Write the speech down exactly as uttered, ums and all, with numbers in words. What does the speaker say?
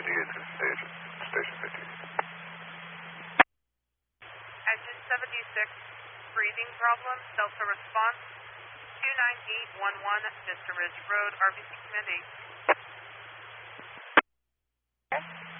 get to station, station fifty. Engine seventy-six, breathing problem, Delta response, two nine eight one one, Vista Ridge Road, R B C Command eight. Okay.